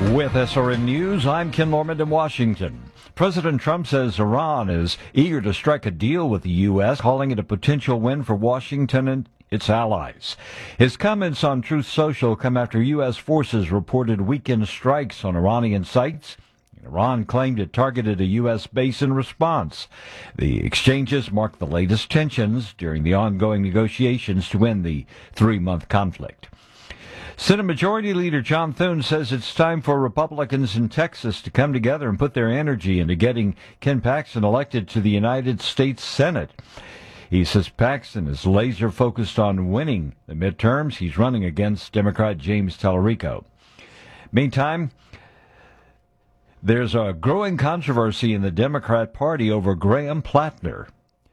With SRN News, I'm Ken Lorman in Washington. President Trump says Iran is eager to strike a deal with the U.S., calling it a potential win for Washington and its allies. His comments on Truth Social come after U.S. forces reported weekend strikes on Iranian sites. Iran claimed it targeted a U.S. base in response. The exchanges mark the latest tensions during the ongoing negotiations to end the three-month conflict. Senate Majority Leader John Thune says it's time for Republicans in Texas to come together and put their energy into getting Ken Paxton elected to the United States Senate. He says Paxton is laser-focused on winning the midterms. He's running against Democrat James Tallarico. Meantime, there's a growing controversy in the Democrat Party over Graham Plattner.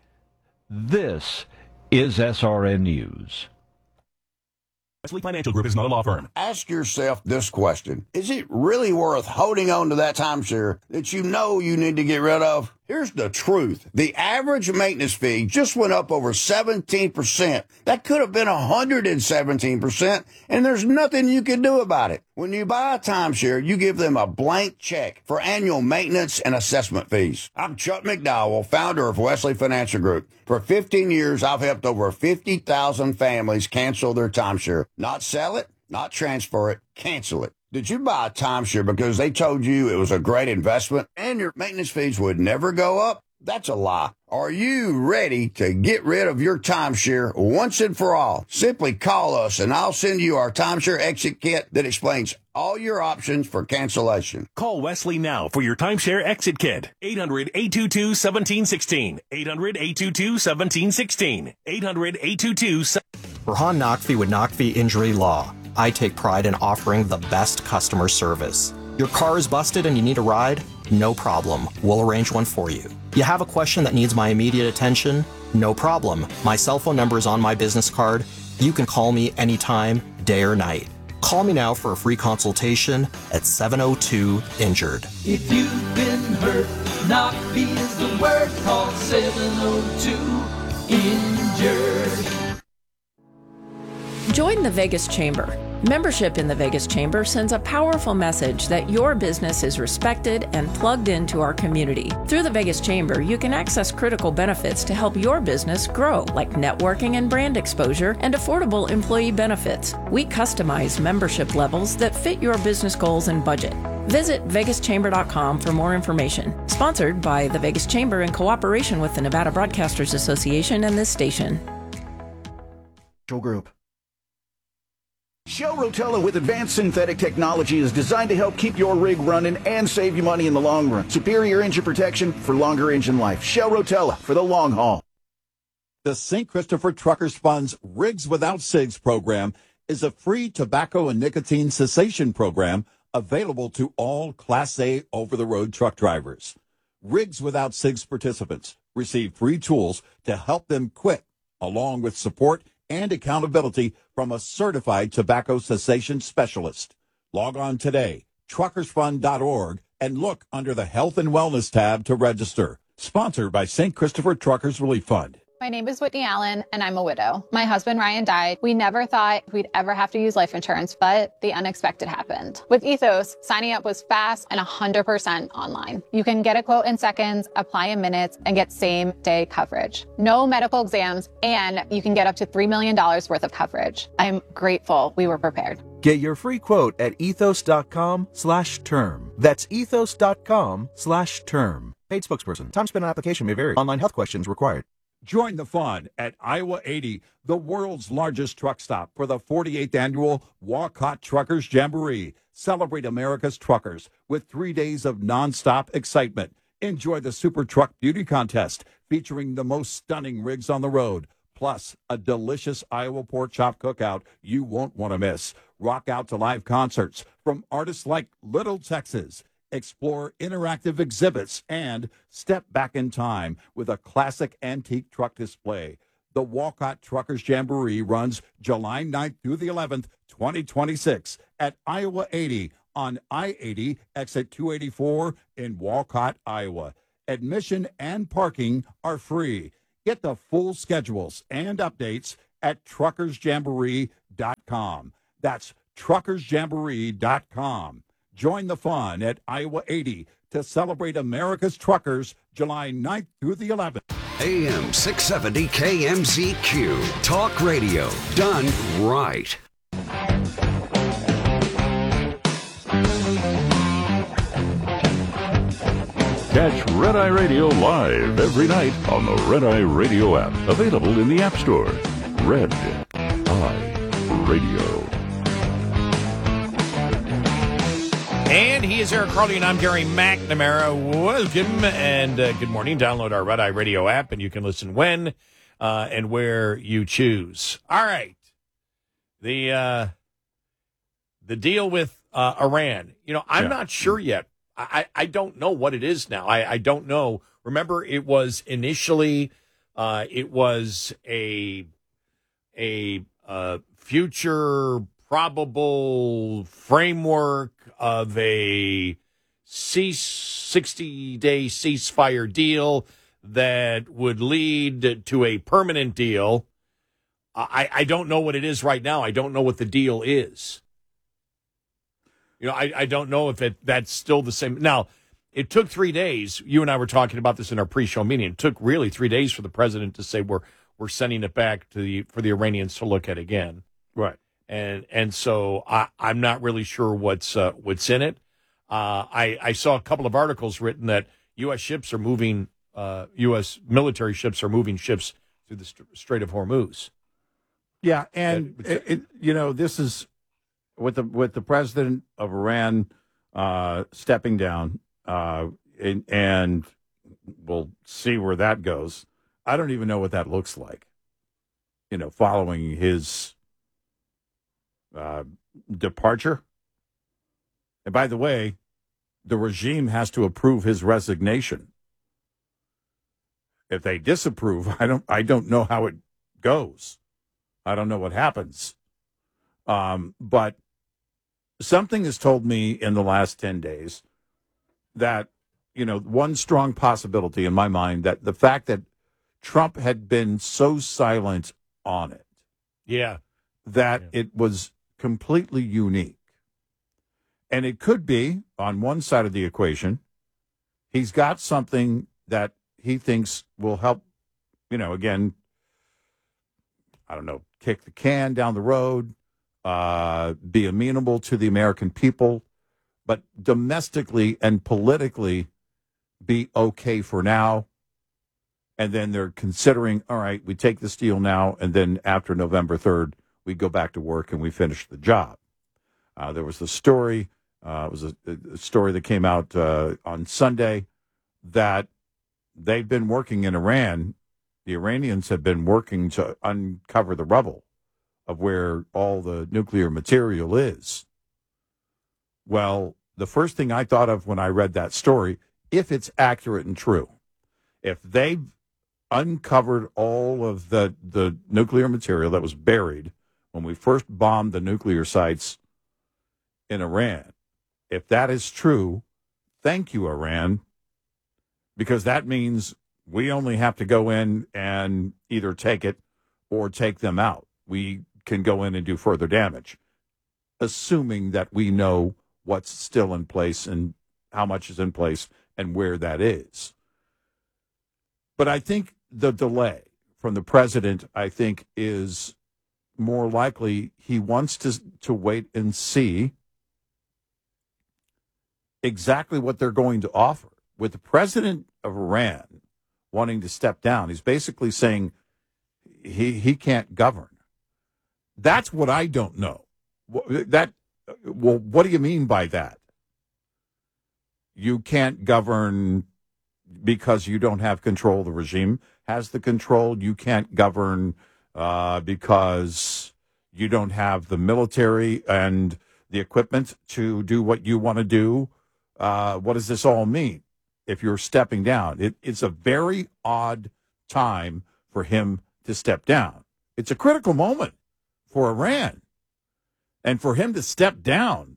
This is SRN News. Wesley Financial Group is not a law firm. Ask yourself this question. Is it really worth holding on to that timeshare that you know you need to get rid of? Here's the truth. The average maintenance fee just went up over 17%. That could have been 117%, and there's nothing you can do about it. When you buy a timeshare, you give them a blank check for annual maintenance and assessment fees. I'm Chuck McDowell, founder of Wesley Financial Group. For 15 years, I've helped over 50,000 families cancel their timeshare. Not sell it, not transfer it, cancel it. Did you buy a timeshare because they told you it was a great investment and your maintenance fees would never go up? That's a lie. Are you ready to get rid of your timeshare once and for all? Simply call us and I'll send you our timeshare exit kit that explains all your options for cancellation. Call Wesley now for your timeshare exit kit. 800-822-1716. 800-822-1716. 800-822... Rahan Naqvi with Naqvi Injury Law. I take pride in offering the best customer service. Your car is busted and you need a ride? No problem. We'll arrange one for you. You have a question that needs my immediate attention? No problem. My cell phone number is on my business card. You can call me anytime, day or night. Call me now for a free consultation at 702-INJURED. If you've been hurt, Naqvi is the word. Call 702-INJURED. Join the Vegas Chamber. Membership in the Vegas Chamber sends a powerful message that your business is respected and plugged into our community. Through the Vegas Chamber, you can access critical benefits to help your business grow, like networking and brand exposure and affordable employee benefits. We customize membership levels that fit your business goals and budget. Visit vegaschamber.com for more information. Sponsored by the Vegas Chamber in cooperation with the Nevada Broadcasters Association and this station. Group. Shell Rotella with advanced synthetic technology is designed to help keep your rig running and save you money in the long run. Superior engine protection for longer engine life. Shell Rotella for the long haul. The St. Christopher Truckers Fund's Rigs Without Cigs program is a free tobacco and nicotine cessation program available to all Class A over-the-road truck drivers. Rigs Without Cigs participants receive free tools to help them quit, along with support and accountability from a certified tobacco cessation specialist. Log on today, truckersfund.org, and look under the Health and Wellness tab to register. Sponsored by St. Christopher Truckers Relief Fund. My name is Whitney Allen, and I'm a widow. My husband, Ryan, died. We never thought we'd ever have to use life insurance, but the unexpected happened. With Ethos, signing up was fast and 100% online. You can get a quote in seconds, apply in minutes, and get same-day coverage. No medical exams, and you can get up to $3 million worth of coverage. I'm grateful we were prepared. Get your free quote at ethos.com/term. That's ethos.com/term. Paid spokesperson. Time spent on application may vary. Online health questions required. Join the fun at Iowa 80, the world's largest truck stop, for the 48th annual Walcott Truckers Jamboree. Celebrate America's truckers with 3 days of nonstop excitement. Enjoy the Super Truck Beauty Contest featuring the most stunning rigs on the road, plus a delicious Iowa pork chop cookout you won't want to miss. Rock out to live concerts from artists like Little Texas. Explore interactive exhibits, and step back in time with a classic antique truck display. The Walcott Truckers Jamboree runs July 9th through the 11th, 2026 at Iowa 80 on I-80 exit 284 in Walcott, Iowa. Admission and parking are free. Get the full schedules and updates at truckersjamboree.com. That's truckersjamboree.com. Join the fun at Iowa 80 to celebrate America's truckers July 9th through the 11th. AM 670 KMZQ. Talk radio done right. Catch Red Eye Radio live every night on the Red Eye Radio app. Available in the App Store. Red Eye Radio. And he is Eric Carly, and I'm Gary McNamara. Welcome and good morning. Download our Red Eye Radio app, and you can listen when and where you choose. All right. The deal with Iran. You know, I'm not sure yet. I don't know what it is now. I don't know. Remember, it was initially it was a future probable framework of a 60-day ceasefire deal that would lead to a permanent deal. I don't know what it is right now. I don't know what the deal is. You know, I don't know if that's still the same. Now, it took 3 days. You and I were talking about this in our pre-show meeting. It took really 3 days for the president to say we're sending it back for the Iranians to look at again. Right. And so I'm not really sure what's in it. I saw a couple of articles written that U.S. ships are moving, U.S. military ships are moving ships through the Strait of Hormuz. Yeah, and this is with the president of Iran stepping down, and we'll see where that goes. I don't even know what that looks like. You know, following his departure. And by the way, the regime has to approve his resignation. If they disapprove, I don't know how it goes. I don't know what happens. But something has told me in the last 10 days that, you know, one strong possibility in my mind that the fact that Trump had been so silent on it. It was completely unique. And it could be, on one side of the equation, he's got something that he thinks will help, you know, again, I don't know, kick the can down the road, be amenable to the American people, but domestically and politically be okay for now. And then they're considering, all right, we take this deal now, and then after November 3rd, we go back to work and we finish the job. There was the story, it was a story that came out on Sunday that they've been working in Iran. The Iranians have been working to uncover the rubble of where all the nuclear material is. Well, the first thing I thought of when I read that story, if it's accurate and true, if they've uncovered all of the nuclear material that was buried when we first bombed the nuclear sites in Iran, if that is true, thank you, Iran, because that means we only have to go in and either take it or take them out. We can go in and do further damage, assuming that we know what's still in place and how much is in place and where that is. But I think the delay from the president, I think, is more likely he wants to wait and see exactly what they're going to offer. With the president of Iran wanting to step down, he's basically saying he can't govern. That's what I don't know. Well, what do you mean by that? You can't govern because you don't have control. The regime has the control. You can't govern because you don't have the military and the equipment to do what you want to do. What does this all mean if you're stepping down? It's a very odd time for him to step down. It's a critical moment for Iran. And for him to step down,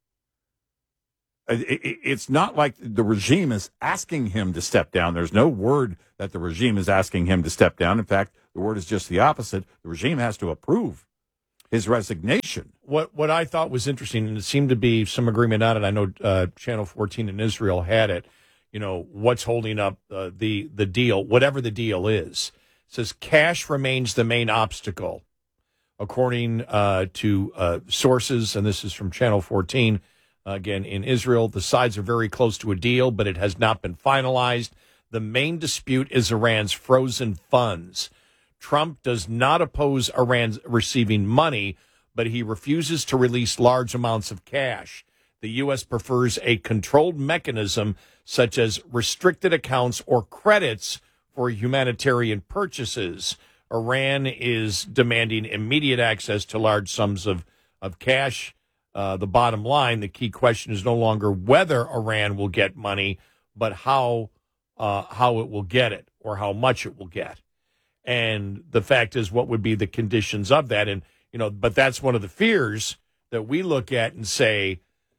it's not like the regime is asking him to step down. There's no word that the regime is asking him to step down. In fact, the word is just the opposite. The regime has to approve his resignation. What I thought was interesting, and it seemed to be some agreement on it. I know Channel 14 in Israel had it. What's holding up the deal, whatever the deal is. It says cash remains the main obstacle, according to sources, and this is from Channel 14. Again, in Israel, the sides are very close to a deal, but it has not been finalized. The main dispute is Iran's frozen funds. Trump does not oppose Iran receiving money, but he refuses to release large amounts of cash. The U.S. prefers a controlled mechanism such as restricted accounts or credits for humanitarian purchases. Iran is demanding immediate access to large sums of cash. The bottom line, the key question is no longer whether Iran will get money, but how it will get it or how much it will get. And the fact is, what would be the conditions of that? And, but that's one of the fears that we look at and say,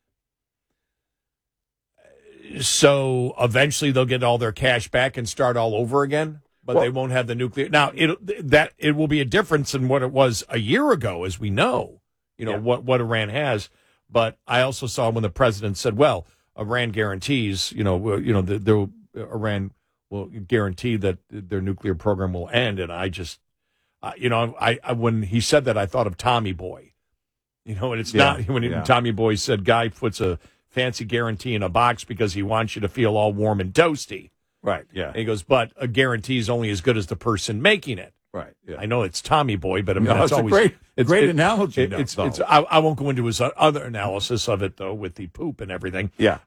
so eventually they'll get all their cash back and start all over again, but they won't have the nuclear. Now, it will be a difference in what it was a year ago, as we know, what Iran has. But I also saw when the president said, well, Iran guarantees, Iran will guarantee that their nuclear program will end. And I just, when he said that, I thought of Tommy Boy, and it's not when Tommy Boy said, guy puts a fancy guarantee in a box because he wants you to feel all warm and toasty. Right. Yeah. And he goes, but a guarantee is only as good as the person making it. Right. Yeah. I know it's Tommy Boy, but I mean, that's always a great analogy. I won't go into his other analysis of it though, with the poop and everything. Yeah.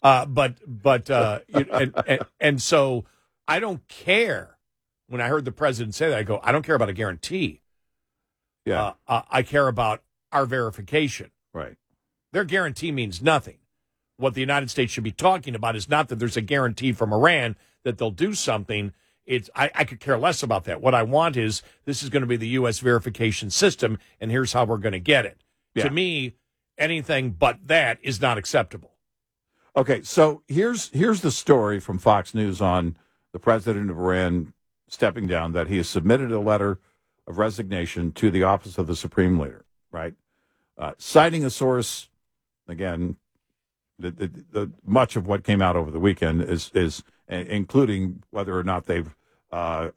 And so I don't care. When I heard the president say that, I go, I don't care about a guarantee. Yeah. I care about our verification. Right. Their guarantee means nothing. What the United States should be talking about is not that there's a guarantee from Iran that they'll do something. I could care less about that. What I want is this is going to be the U.S. verification system, and here's how we're going to get it. Yeah. To me, anything but that is not acceptable. Okay, so here's the story from Fox News on the president of Iran stepping down, that he has submitted a letter of resignation to the office of the supreme leader, right? Citing a source, again, the much of what came out over the weekend is including whether or not they've dug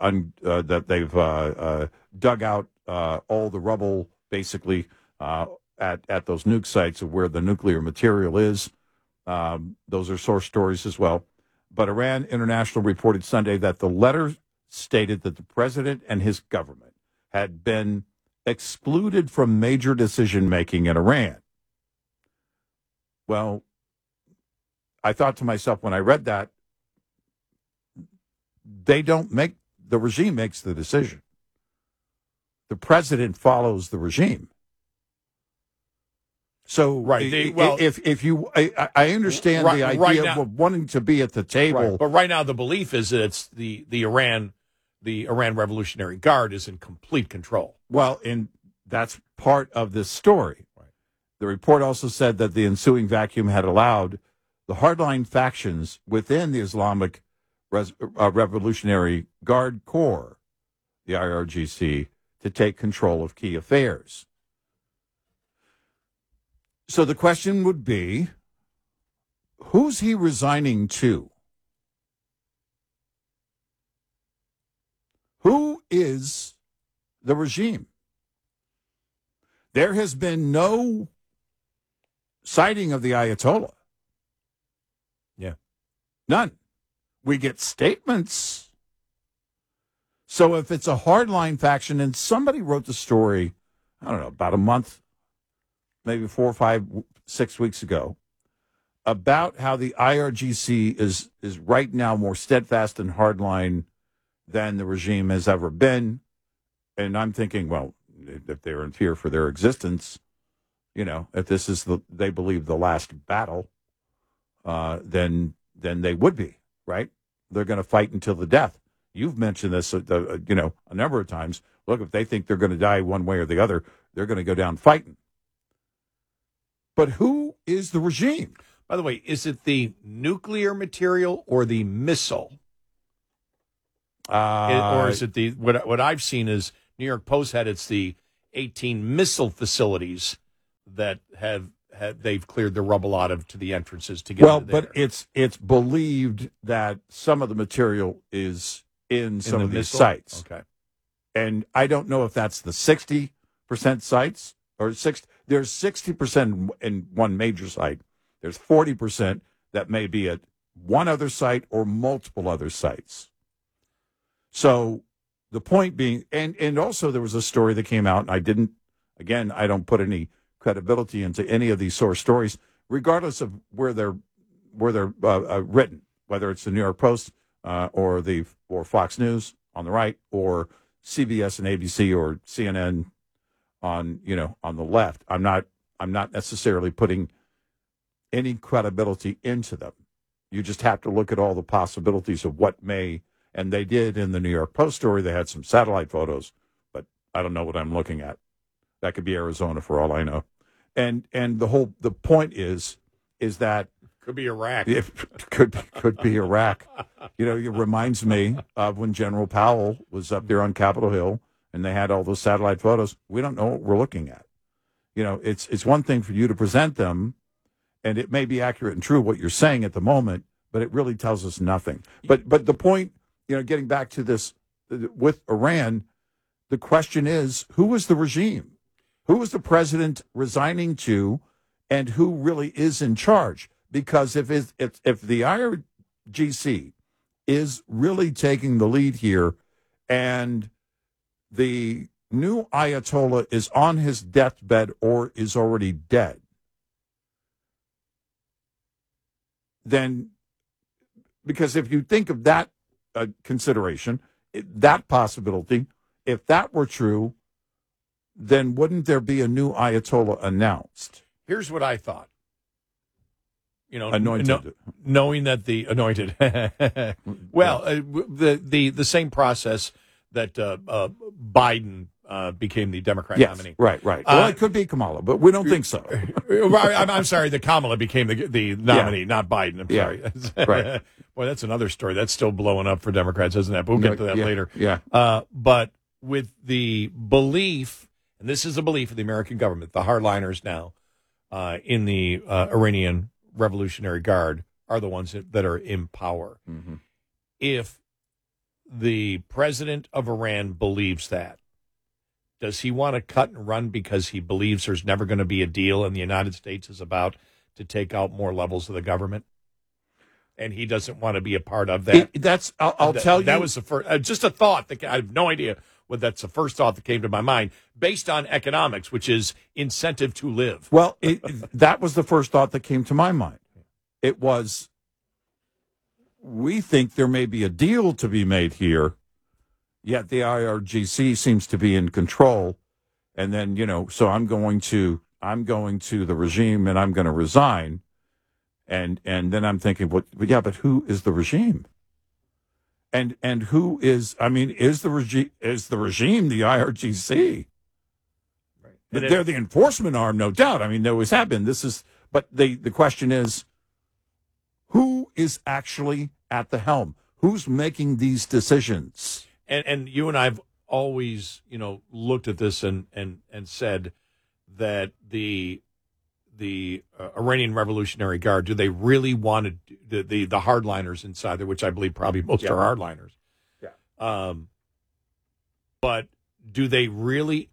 out all the rubble, basically, at those nuke sites of where the nuclear material is. Those are source stories as well. But Iran International reported Sunday that the letter stated that the president and his government had been excluded from major decision-making in Iran. Well, I thought to myself when I read that, the regime makes the decision. The president follows the regime. So, right. I understand the idea of wanting to be at the table. Right. But right now the belief is that it's the Iran Revolutionary Guard is in complete control. Well, and that's part of this story. Right. The report also said that the ensuing vacuum had allowed the hardline factions within the Islamic Revolutionary Guard Corps, the IRGC, to take control of key affairs. So the question would be, who's he resigning to? Who is the regime? There has been no citing of the Ayatollah. Yeah. None. We get statements. So if it's a hardline faction, and somebody wrote the story, I don't know, about a month, maybe 4, 5, 6 weeks ago, about how the IRGC is right now more steadfast and hardline than the regime has ever been. And I'm thinking, well, if they're in fear for their existence, if this is they believe the last battle, then they would be, right? They're going to fight until the death. You've mentioned this, a number of times. Look, if they think they're going to die one way or the other, they're going to go down fighting. But who is the regime? By the way, is it the nuclear material or the missile? Or is it what I've seen is New York Post had it's the 18 missile facilities that they've cleared the rubble out of to the entrances to get into there. But it's believed that some of the material is in some of these missile? sites. Okay. And I don't know if that's the 60% sites or there's 60% in one major site. There's 40% that may be at one other site or multiple other sites. So the point being, and also there was a story that came out, and I don't put any credibility into any of these source stories, regardless of where they're written, whether it's the New York Post or Fox News on the right, or CBS and ABC or CNN on the left. I'm not necessarily putting any credibility into them. You just have to look at all the possibilities of what may, and they did in the New York Post story. They had some satellite photos, but I don't know what I'm looking at. That could be Arizona for all I know. And the point is that could be Iraq. Could be Iraq. It reminds me of when General Powell was up there on Capitol Hill and they had all those satellite photos. We don't know what we're looking at. It's one thing for you to present them, and it may be accurate and true what you're saying at the moment, but it really tells us nothing. But the point, getting back to this with Iran, the question is, who was the regime? Who was the president resigning to, and who really is in charge? Because if the IRGC is really taking the lead here, and the new Ayatollah is on his deathbed or is already dead, then, because if you think of that consideration, that possibility, if that were true, then wouldn't there be a new Ayatollah announced? Here's what I thought. Anointed. Knowing that the anointed, the same process that Biden became the Democrat nominee. Right. Well, it could be Kamala, but we don't think so. I'm sorry, the Kamala became the nominee, not Biden. I'm sorry. Right. Boy, that's another story. That's still blowing up for Democrats, isn't it? But we'll get to that later. Yeah. But with the belief, and this is a belief of the American government, the hardliners now in the Iranian Revolutionary Guard are the ones that are in power. Mm-hmm. If the president of Iran believes that, does he want to cut and run because he believes there's never going to be a deal and the United States is about to take out more levels of the government? And he doesn't want to be a part of that. I'll tell you. That was the first, just a thought. I have no idea what that's the first thought that came to my mind based on economics, which is incentive to live. Well, that was the first thought that came to my mind. It was, we think there may be a deal to be made here, yet the IRGC seems to be in control. And then, so I'm going to the regime and I'm going to resign. And then I'm thinking, but who is the regime? And who is? I mean, is the regime the IRGC? Right. But they're the enforcement arm, no doubt. I mean, there always have been. But the question is, who is actually at the helm? Who's making these decisions? And you and I've always, looked at this and said that the Iranian Revolutionary Guard, do they really want to, the hardliners inside there, which I believe probably most are hardliners. Yeah. But do they really,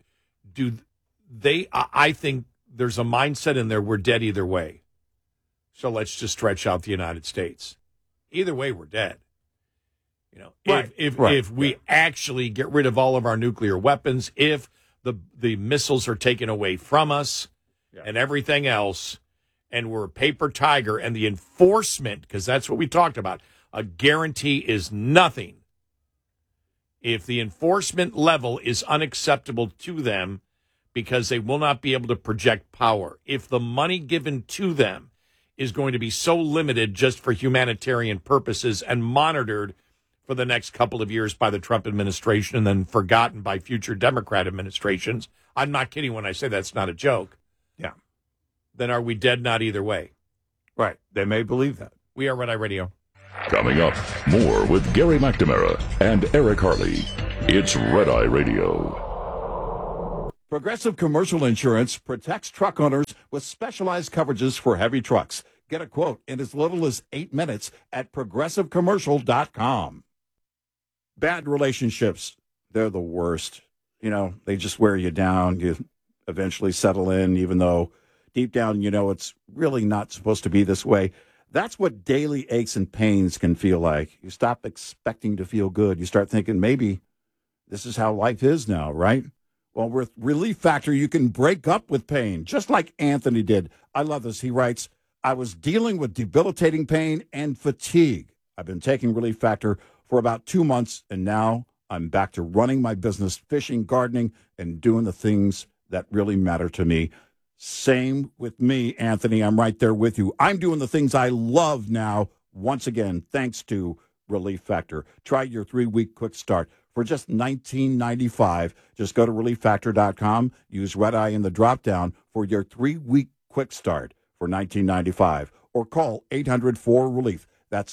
I think there's a mindset in there, we're dead either way. So let's just stretch out the United States. Either way, we're dead. If we actually get rid of all of our nuclear weapons, if the missiles are taken away from us, and everything else, and we're a paper tiger, and the enforcement, because that's what we talked about, a guarantee is nothing. If the enforcement level is unacceptable to them because they will not be able to project power, if the money given to them is going to be so limited just for humanitarian purposes and monitored for the next couple of years by the Trump administration and then forgotten by future Democrat administrations, I'm not kidding when I say that's not a joke. Yeah. Then are we dead? Not either way. Right. They may believe that. We are Red Eye Radio. Coming up, more with Gary McNamara and Eric Harley. It's Red Eye Radio. Progressive Commercial Insurance protects truck owners with specialized coverages for heavy trucks. Get a quote in as little as 8 minutes at progressivecommercial.com. Bad relationships, they're the worst. You know, they just wear you down. You eventually settle in, even though deep down you know it's really not supposed to be this way. That's what daily aches and pains can feel like. You stop expecting to feel good. You start thinking maybe this is how life is now, right? Well, with Relief Factor, you can break up with pain, just like Anthony did. I love this. He writes, I was dealing with debilitating pain and fatigue. I've been taking Relief Factor for about 2 months, and now I'm back to running my business, fishing, gardening, and doing the things that really matter to me. Same with me, Anthony. I'm right there with you. I'm doing the things I love now, once again, thanks to Relief Factor. Try your 3-week quick start for just $19.95. Just go to relieffactor.com, use Red Eye in the drop-down for your 3-week quick start for $19.95, or call 800-4-RELIEF. That's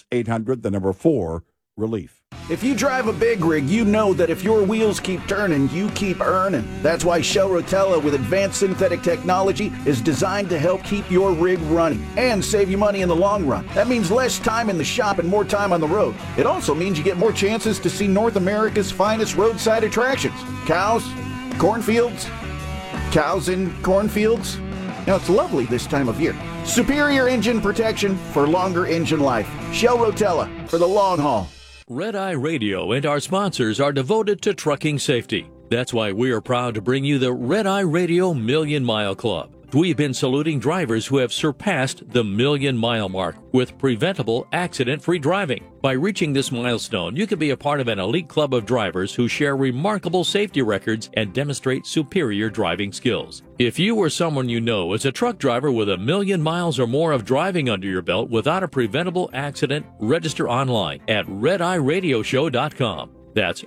800-4-RELIEF. If you drive a big rig, you know that if your wheels keep turning, you keep earning. That's why Shell Rotella with advanced synthetic technology is designed to help keep your rig running and save you money in the long run. That means less time in the shop and more time on the road. It also means you get more chances to see North America's finest roadside attractions. Cows, cornfields, cows in cornfields. Now, it's lovely this time of year. Superior engine protection for longer engine life. Shell Rotella for the long haul. Red Eye Radio and our sponsors are devoted to trucking safety. That's why we are proud to bring you the Red Eye Radio Million Mile Club. We've been saluting drivers who have surpassed the million-mile mark with preventable, accident-free driving. By reaching this milestone, you can be a part of an elite club of drivers who share remarkable safety records and demonstrate superior driving skills. If you or someone you know is a truck driver with 1 million miles or more of driving under your belt without a preventable accident, register online at RedEyeRadioShow.com. That's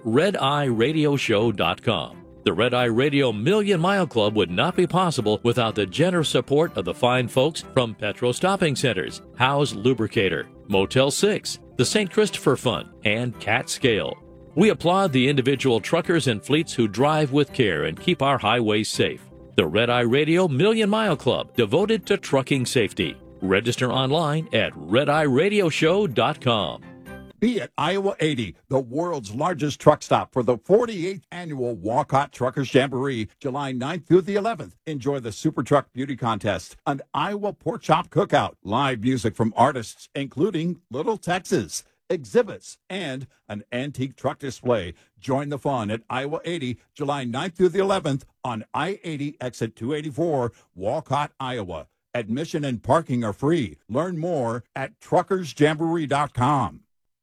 RedEyeRadioShow.com. The Red Eye Radio Million Mile Club would not be possible without the generous support of the fine folks from Petro Stopping Centers, Howe's Lubricator, Motel 6, the St. Christopher Fund, and Cat Scale. We applaud the individual truckers and fleets who drive with care and keep our highways safe. The Red Eye Radio Million Mile Club, devoted to trucking safety. Register online at RedEyeRadioShow.com. Be at Iowa 80, the world's largest truck stop for the 48th annual Walcott Truckers Jamboree, July 9th through the 11th. Enjoy the Super Truck Beauty Contest, an Iowa Pork Chop Cookout, live music from artists including Little Texas, exhibits, and an antique truck display. Join the fun at Iowa 80, July 9th through the 11th on I-80 exit 284, Walcott, Iowa. Admission and parking are free. Learn more at truckersjamboree.com.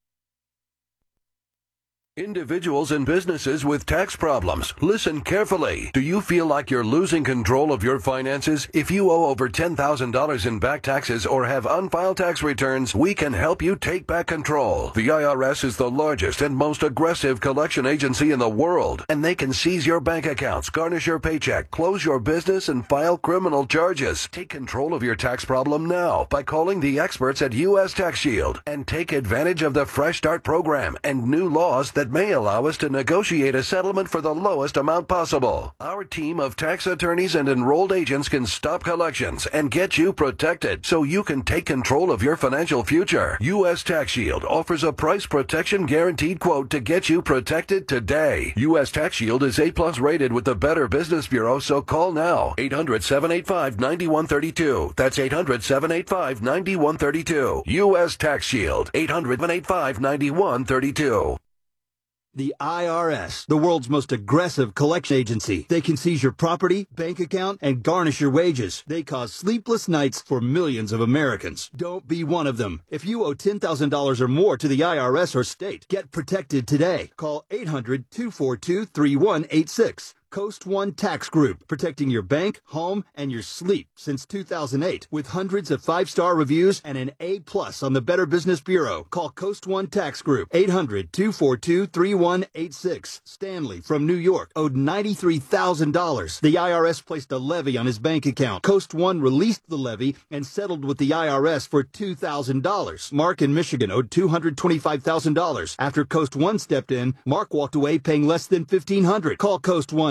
Individuals and businesses with tax problems, listen carefully. Do you feel like you're losing control of your finances? If you owe over $10,000 in back taxes or have unfiled tax returns, we can help you take back control. The IRS is the largest and most aggressive collection agency in the world, and they can seize your bank accounts, garnish your paycheck, close your business, and file criminal charges. Take control of your tax problem now by calling the experts at U.S. Tax Shield and take advantage of the Fresh Start program and new laws that may allow us to negotiate a settlement for the lowest amount possible. Our team of tax attorneys and enrolled agents can stop collections and get you protected so you can take control of your financial future. U.S. Tax Shield offers a price protection guaranteed quote to get you protected today. U.S. Tax Shield is A+ rated with the Better Business Bureau, so call now. 800-785-9132. That's 800-785-9132. U.S. Tax Shield. 800-785-9132. The IRS, the world's most aggressive collection agency. They can seize your property, bank account, and garnish your wages. They cause sleepless nights for millions of Americans. Don't be one of them. If you owe $10,000 or more to the IRS or state, get protected today. Call 800-242-3186. Coast One Tax Group, protecting your bank, home, and your sleep since 2008. With hundreds of 5-star reviews and an A+ on the Better Business Bureau. Call Coast One Tax Group, 800-242-3186. Stanley from New York owed $93,000. The IRS placed a levy on his bank account. Coast One released the levy and settled with the IRS for $2,000. Mark in Michigan owed $225,000. After Coast One stepped in, Mark walked away paying less than $1,500. Call Coast One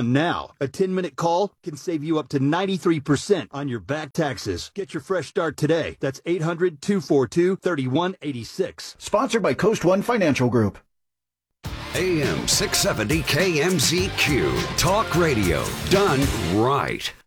one now. A 10-minute call can save you up to 93% on your back taxes. Get your fresh start today. That's 800-242-3186. Sponsored by Coast One Financial Group. AM 670 KMZQ. Talk radio done right.